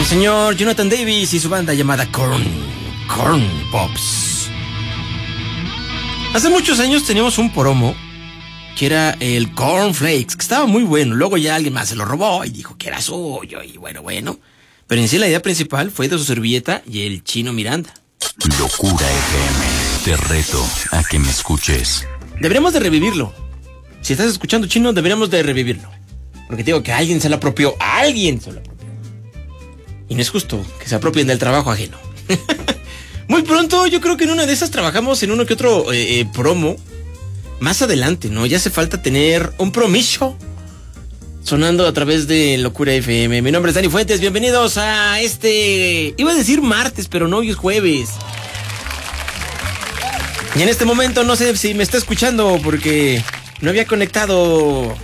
señor Jonathan Davis y su banda llamada Corn Pops. Hace muchos años teníamos un promo que era el Corn Flakes, que estaba muy bueno. Luego ya alguien más se lo robó y dijo que era suyo y bueno. Pero en sí la idea principal fue de su servilleta y el Chino Miranda. Locura FM, te reto a que me escuches. Deberíamos de revivirlo. Si estás escuchando, Chino, deberíamos de revivirlo. Porque te digo que alguien se lo apropió. Y no es justo que se apropien del trabajo ajeno. Muy pronto, yo creo que en una de esas trabajamos en uno que otro promo. Más adelante, ¿no? Ya hace falta tener un promiso sonando a través de Locura FM. Mi nombre es Dani Fuentes, bienvenidos a iba a decir martes, pero no, hoy es jueves. Y en este momento no sé si me está escuchando porque no había conectado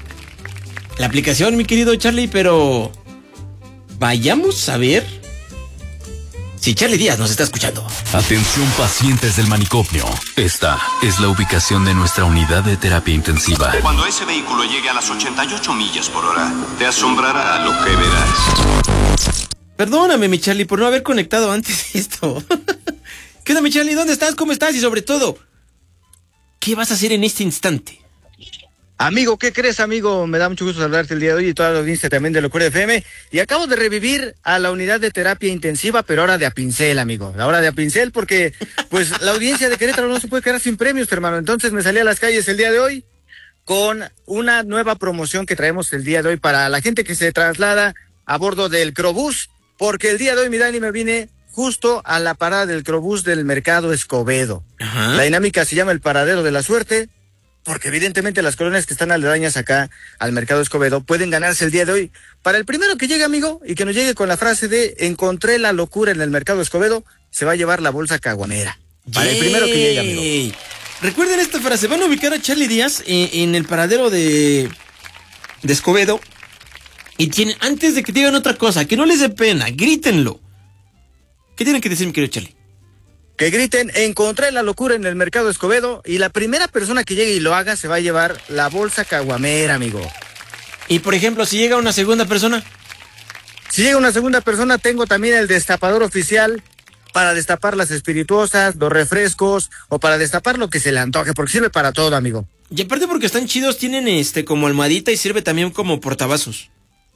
la aplicación, mi querido Charlie, pero vayamos a ver si Charlie Díaz nos está escuchando. Atención pacientes del manicomio. Esta es la ubicación de nuestra unidad de terapia intensiva. Cuando ese vehículo llegue a las 88 millas por hora, te asombrará lo que verás. Perdóname, mi Charlie, por no haber conectado antes esto. ¿Qué onda, mi Charlie? ¿Dónde estás? ¿Cómo estás? Y sobre todo, ¿qué vas a hacer en este instante? Amigo, ¿qué crees, amigo? Me da mucho gusto saludarte el día de hoy y toda la audiencia también de Locura FM. Y acabo de revivir a la unidad de terapia intensiva, pero ahora de a pincel, amigo. Ahora de a pincel porque, pues, la audiencia de Querétaro no se puede quedar sin premios, hermano. Entonces me salí a las calles el día de hoy con una nueva promoción que traemos el día de hoy para la gente que se traslada a bordo del Crobús. Porque el día de hoy, mi Dani, me vine justo a la parada del Crobús del Mercado Escobedo. Ajá. La dinámica se llama el Paradero de la Suerte, porque evidentemente las colonias que están aledañas acá al Mercado Escobedo pueden ganarse el día de hoy. Para el primero que llegue, amigo, y que nos llegue con la frase de encontré la locura en el Mercado Escobedo, se va a llevar la bolsa caguamera. Para el primero que llegue, amigo. Recuerden esta frase, van a ubicar a Charlie Díaz en el paradero de Escobedo y antes de que digan otra cosa, que no les dé pena, grítenlo. ¿Qué tienen que decir, mi querido Charlie? Que griten, encontré la locura en el Mercado Escobedo, y la primera persona que llegue y lo haga se va a llevar la bolsa caguamera, amigo. Y por ejemplo, si llega una segunda persona. Si llega una segunda persona, tengo también el destapador oficial para destapar las espirituosas, los refrescos, o para destapar lo que se le antoje, porque sirve para todo, amigo. Y aparte porque están chidos, tienen como almohadita y sirve también como portavasos.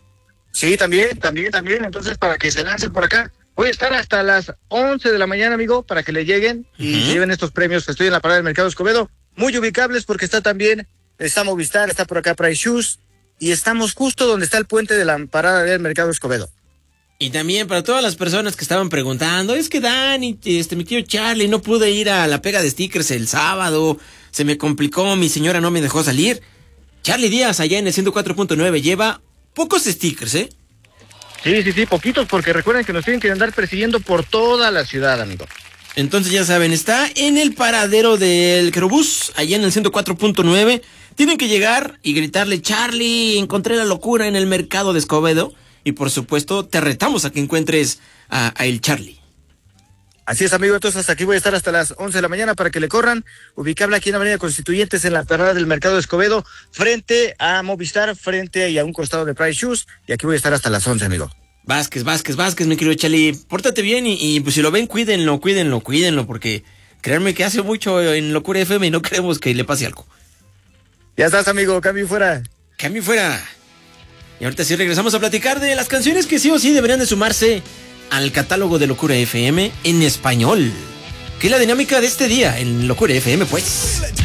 Sí, también, entonces para que se lancen por acá. Voy a estar hasta las 11 de la mañana, amigo, para que le lleguen y se lleven estos premios que estoy en la parada del Mercado Escobedo. Muy ubicables porque está Movistar, está por acá Price Shoes, y estamos justo donde está el puente de la parada del Mercado Escobedo. Y también para todas las personas que estaban preguntando, es que Dani, mi tío Charlie, no pude ir a la pega de stickers el sábado, se me complicó, mi señora no me dejó salir. Charlie Díaz, allá en el 104.9, lleva pocos stickers, ¿eh? Sí, poquitos, porque recuerden que nos tienen que andar persiguiendo por toda la ciudad, amigo. Entonces ya saben, está en el paradero del Crobús, allá en el 104.9. Tienen que llegar y gritarle, Charlie, encontré la locura en el Mercado de Escobedo. Y por supuesto, te retamos a que encuentres a el Charlie. Así es, amigo, entonces hasta aquí voy a estar hasta las 11 de la mañana para que le corran. Ubicable aquí en la Avenida Constituyentes, en la parada del Mercado de Escobedo, frente a Movistar, frente y a un costado de Price Shoes. Y aquí voy a estar hasta las 11, amigo. Vázquez, mi querido Charlie. Pórtate bien y pues si lo ven, cuídenlo, porque créanme que hace mucho en Locura FM y no queremos que le pase algo. Ya estás, amigo, cambio fuera. Y ahorita sí regresamos a platicar de las canciones que sí o sí deberían de sumarse al catálogo de Locura FM en español. ¿Qué es la dinámica de este día en Locura FM, pues?